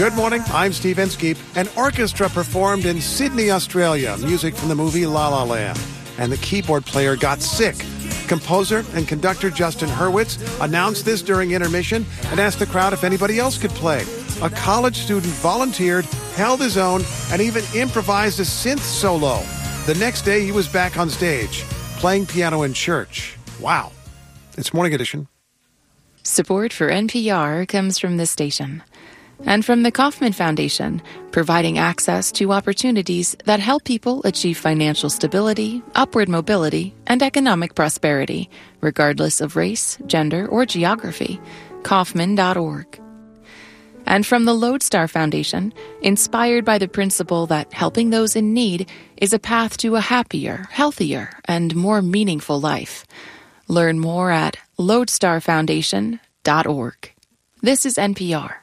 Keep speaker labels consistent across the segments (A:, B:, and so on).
A: Good morning, I'm Steve Inskeep. An orchestra performed in Sydney, Australia, music from the movie La La Land. And the keyboard player got sick. Composer and conductor Justin Hurwitz announced this during intermission and asked the crowd if anybody else could play. A college student volunteered, held his own, and even improvised a synth solo. The next day, he was back on stage, playing piano in church. Wow. It's Morning Edition.
B: Support for NPR comes from this station and from the Kauffman Foundation, providing access to opportunities that help people achieve financial stability, upward mobility, and economic prosperity, regardless of race, gender, or geography. Kauffman.org. And from the Lodestar Foundation, inspired by the principle that helping those in need is a path to a happier, healthier, and more meaningful life. Learn more at lodestarfoundation.org. This is NPR.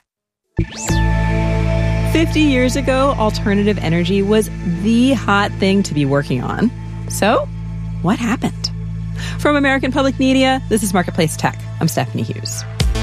C: 50 years ago, alternative energy was the hot thing to be working on. So, what happened? From American Public Media, this is Marketplace Tech. I'm Stephanie Hughes.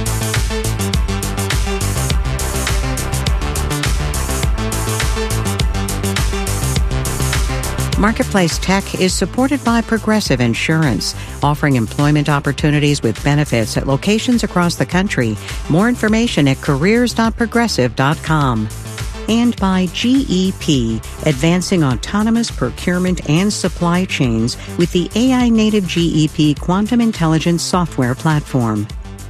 D: Marketplace Tech is supported by Progressive Insurance, offering employment opportunities with benefits at locations across the country. More information at careers.progressive.com. And by GEP, advancing autonomous procurement and supply chains with the AI-native GEP Quantum Intelligence software platform.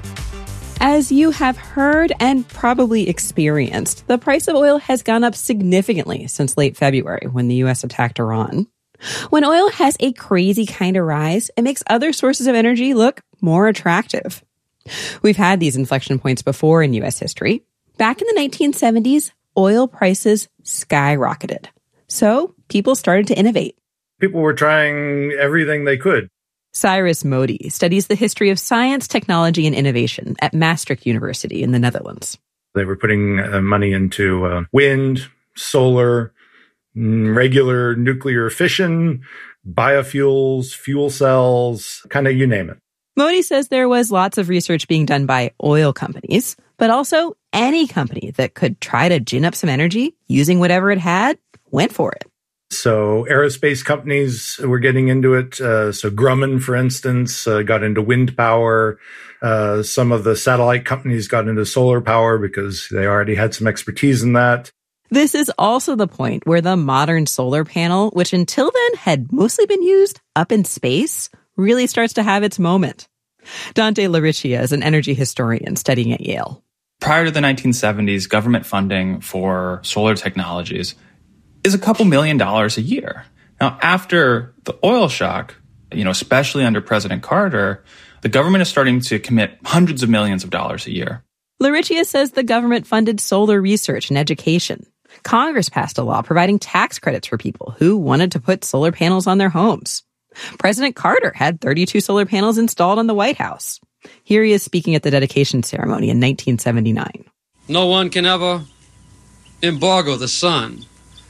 C: As you have heard and probably experienced, the price of oil has gone up significantly since late February when the U.S. attacked Iran. When oil has a crazy kind of rise, it makes other sources of energy look more attractive. We've had these inflection points before in U.S. history. Back in the 1970s, oil prices skyrocketed. So people started to innovate.
E: People were trying everything they could.
C: Cyrus Modi studies the history of science, technology, and innovation at Maastricht University in the Netherlands.
E: They were putting money into wind, solar, regular nuclear fission, biofuels, fuel cells, kind of you name it.
C: Modi says there was lots of research being done by oil companies, but also any company that could try to gin up some energy using whatever it had went for it.
E: So aerospace companies were getting into it. So Grumman, for instance, got into wind power. Some of the satellite companies got into solar power because they already had some expertise in that.
C: This is also the point where the modern solar panel, which until then had mostly been used up in space, really starts to have its moment. Dante LaRiccia is an energy historian studying at Yale.
F: Prior to the 1970s, government funding for solar technologies is a couple $1 million a year. Now, after the oil shock, especially under President Carter, the government is starting to commit hundreds of millions of dollars a year.
C: LaRiccia says the government funded solar research and education. Congress passed a law providing tax credits for people who wanted to put solar panels on their homes. President Carter had 32 solar panels installed on the White House. Here he is speaking at the dedication ceremony in 1979.
G: No one can ever embargo the sun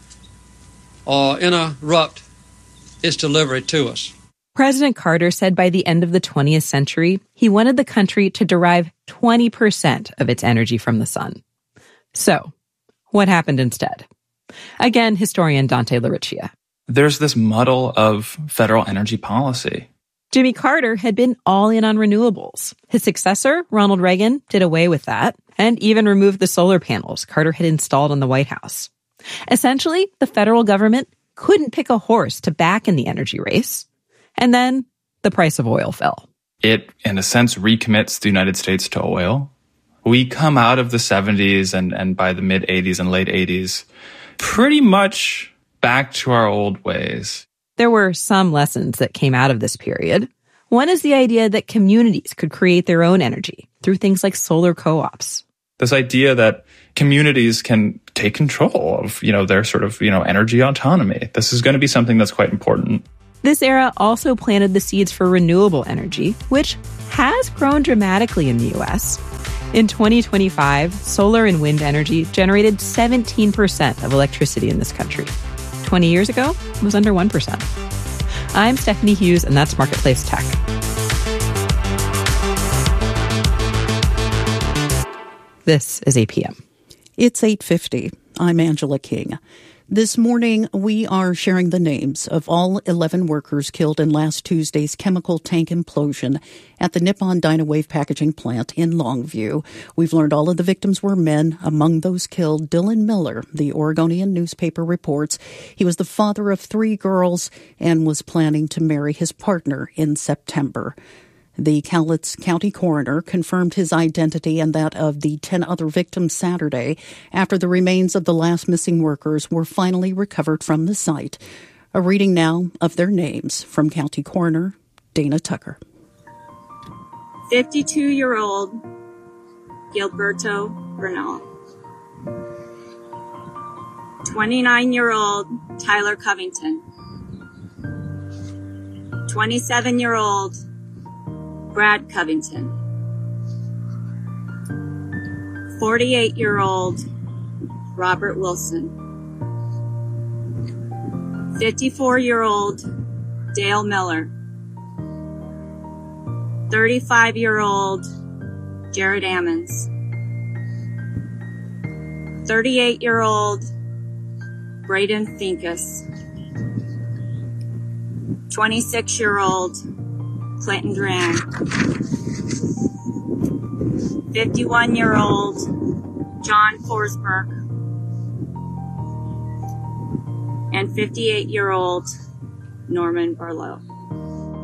G: or interrupt its delivery to us.
C: President Carter said by the end of the 20th century, he wanted the country to derive 20% of its energy from the sun. So, what happened instead? Again, historian Dante LaRiccia.
F: There's this muddle of federal energy policy.
C: Jimmy Carter had been all in on renewables. His successor, Ronald Reagan, did away with that and even removed the solar panels Carter had installed on the White House. Essentially, the federal government couldn't pick a horse to back in the energy race. And then the price of oil fell.
F: It, in a sense, recommits the United States to oil. We come out of the 70s and by the mid-80s and late 80s pretty much back to our old ways.
C: There were some lessons that came out of this period. One is the idea that communities could create their own energy through things like solar co-ops.
F: This idea that communities can take control of, their sort of, energy autonomy. This is going to be something that's quite important.
C: This era also planted the seeds for renewable energy, which has grown dramatically in the U.S. In 2025, solar and wind energy generated 17% of electricity in this country. 20 years ago, it was under 1%. I'm Stephanie Hughes, and that's Marketplace Tech. This is APM.
H: It's 8:50. I'm Angela King. This morning, we are sharing the names of all 11 workers killed in last Tuesday's chemical tank implosion at the Nippon Dynawave packaging plant in Longview. We've learned all of the victims were men. Among those killed, Dylan Miller, the Oregonian newspaper reports. He was the father of 3 girls and was planning to marry his partner in September. The Cowlitz County coroner confirmed his identity and that of the 10 other victims Saturday after the remains of the last missing workers were finally recovered from the site. A reading now of their names from County Coroner Dana Tucker.
I: 52-year-old Gilberto Bernal. 29-year-old Tyler Covington. 27-year-old Brad Covington. 48-year-old Robert Wilson. 54-year-old Dale Miller. 35-year-old Jared Ammons. 38-year-old Braden Finkus. 26-year-old Clinton Duran. 51-year-old John Forsberg. And 58-year-old Norman Barlow.